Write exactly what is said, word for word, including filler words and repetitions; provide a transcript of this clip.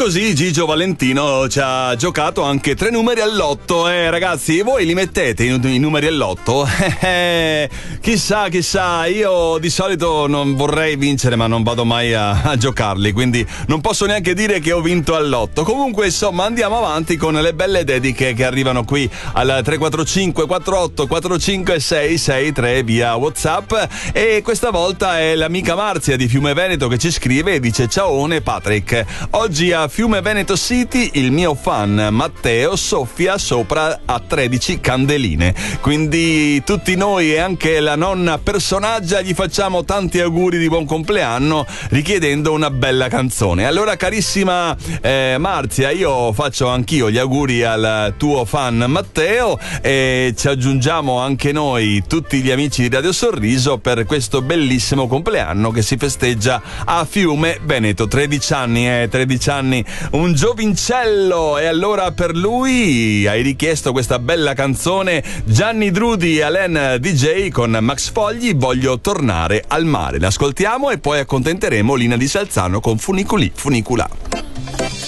così Gigio Valentino ci ha giocato anche tre numeri all'otto. Eh ragazzi, voi li mettete i, i numeri all'otto? Eh, chissà, chissà, io di solito non vorrei vincere, ma non vado mai a, a giocarli, quindi non posso neanche dire che ho vinto all'otto. Comunque, insomma, andiamo avanti con le belle dediche che arrivano qui al tre quattro cinque quattro otto quattro cinque sei sei tre via WhatsApp. E questa volta è l'amica Marzia di Fiume Veneto che ci scrive e dice: ciaone Patrick, oggi a Fiume Veneto City il mio fan Matteo soffia sopra a tredici candeline, quindi tutti noi e anche la nonna personaggia gli facciamo tanti auguri di buon compleanno richiedendo una bella canzone. Allora carissima eh, Marzia, io faccio anch'io gli auguri al tuo fan Matteo e ci aggiungiamo anche noi, tutti gli amici di Radio Sorriso, per questo bellissimo compleanno che si festeggia a Fiume Veneto. tredici anni, eh, tredici anni, un giovincello. E allora per lui hai richiesto questa bella canzone, Gianni Drudi e Alain D J con Max Fogli, Voglio tornare al mare. L'ascoltiamo e poi accontenteremo Lina di Salzano con Funiculi Funicula.